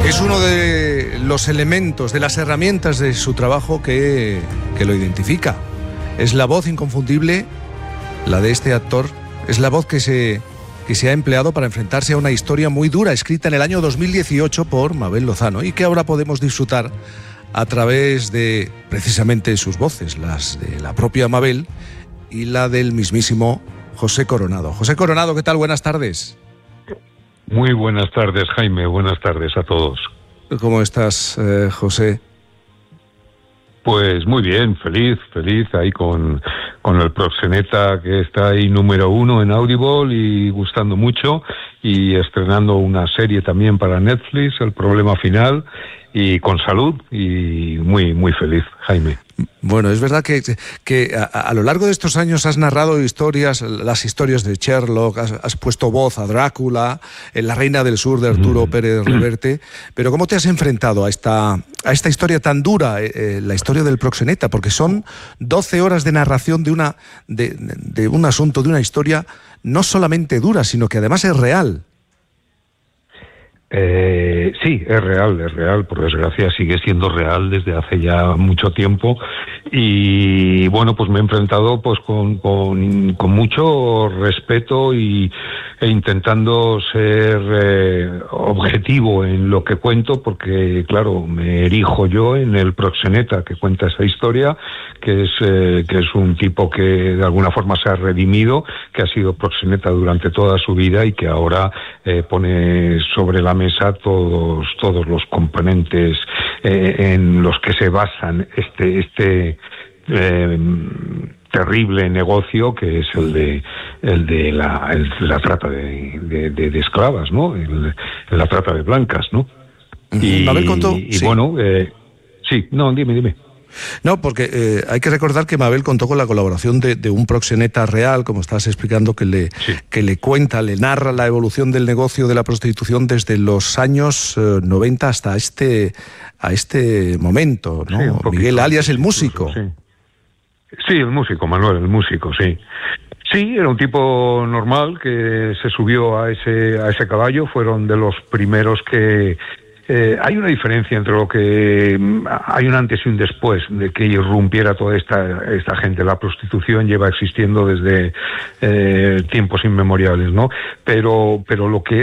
Es uno de los elementos, de las herramientas de su trabajo que lo identifica. Es la voz inconfundible, la de este actor, es la voz que se ha empleado para enfrentarse a una historia muy dura, escrita en el año 2018 por Mabel Lozano, y que ahora podemos disfrutar a través de, precisamente, sus voces, las de la propia Mabel y la del mismísimo José Coronado. José Coronado, ¿qué tal? Buenas tardes. Muy buenas tardes, Jaime. Buenas tardes a todos. ¿Cómo estás, José? Pues muy bien, feliz ahí con el Proxeneta, que está ahí número 1 en Audible y gustando mucho, y estrenando una serie también para Netflix, El Problema Final, y con salud, y muy feliz, Jaime. Bueno, es verdad que a lo largo de estos años has narrado historias, las historias de Sherlock, has puesto voz a Drácula, en La Reina del Sur de Arturo Pérez Reverte, pero ¿cómo te has enfrentado a esta historia tan dura, la historia del Proxeneta? Porque son 12 horas de narración de un asunto, de una historia no solamente dura, sino que además es real. Sí, es real, por desgracia sigue siendo real desde hace ya mucho tiempo, y bueno, pues me he enfrentado pues con mucho respeto e intentando ser objetivo en lo que cuento, porque claro, me erijo yo en el Proxeneta que cuenta esa historia, que es un tipo que de alguna forma se ha redimido, que ha sido Proxeneta durante toda su vida y que ahora pone sobre la mesa todos los componentes en los que se basan este terrible negocio, que es el de la trata de esclavas, ¿no? La trata de blancas, ¿no? Y Mabel contó, sí. Bueno, dime. No, porque hay que recordar que Mabel contó con la colaboración de un proxeneta real, como estás explicando, que le cuenta, le narra la evolución del negocio de la prostitución desde los años 90 hasta este momento, ¿no? Sí, Miguel, alias el músico. Sí, el músico, Manuel, el músico, sí. Sí, era un tipo normal que se subió a ese caballo, fueron de los primeros que... hay una diferencia entre lo que hay un antes y un después de que irrumpiera toda esta gente. La prostitución lleva existiendo desde tiempos inmemoriales, ¿no? Pero lo que